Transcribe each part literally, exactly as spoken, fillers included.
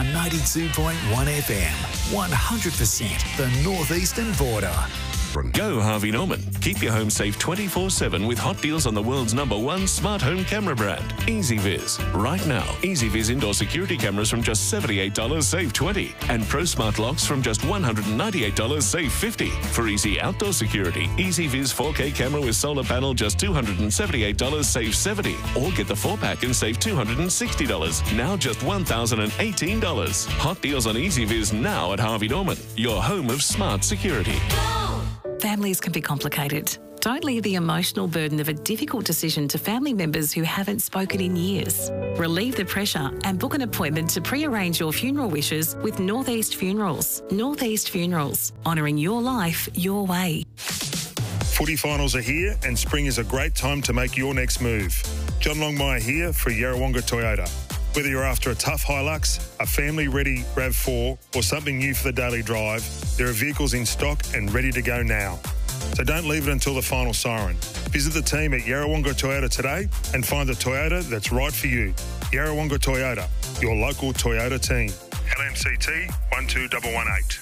Star ninety-two point one F M. one hundred percent the northeastern border. Go Harvey Norman. Keep your home safe twenty-four seven with hot deals on the world's number one smart home camera brand, EasyViz. Right now, EasyViz indoor security cameras from just seventy-eight dollars, save twenty dollars. And Pro Smart locks from just one hundred ninety-eight dollars, save fifty dollars. For easy outdoor security, EasyViz four K camera with solar panel, just two hundred seventy-eight dollars, save seventy dollars. Or get the four pack and save two hundred sixty dollars. Now just one thousand eighteen dollars. Hot deals on EasyViz now at Harvey Norman, your home of smart security. Families can be complicated. Don't leave the emotional burden of a difficult decision to family members who haven't spoken in years. Relieve the pressure and book an appointment to pre-arrange your funeral wishes with Northeast Funerals. Northeast Funerals, honouring your life your way. Footy finals are here and spring is a great time to make your next move. John Longmire here for Yarrawonga Toyota. Whether you're after a tough Hilux, a family-ready RAV four or something new for the daily drive, there are vehicles in stock and ready to go now. So don't leave it until the final siren. Visit the team at Yarrawonga Toyota today and find the Toyota that's right for you. Yarrawonga Toyota, your local Toyota team. L M C T one two one one eight.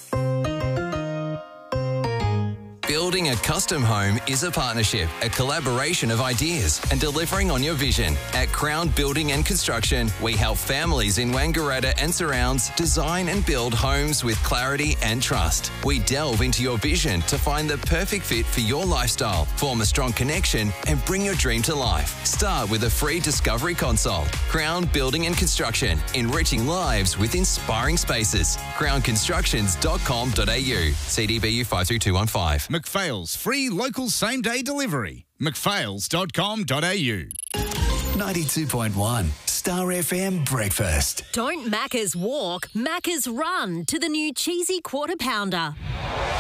Building a custom home is a partnership, a collaboration of ideas and delivering on your vision. At Crown Building and Construction, we help families in Wangaratta and surrounds design and build homes with clarity and trust. We delve into your vision to find the perfect fit for your lifestyle, form a strong connection and bring your dream to life. Start with a free discovery consult. Crown Building and Construction, enriching lives with inspiring spaces. crown constructions dot com dot a u. C D B U five three two one five. McPhail's free local same-day delivery. mcphails dot com dot a u. ninety-two point one Star F M Breakfast. Don't Macca's walk, Macca's run to the new cheesy quarter pounder.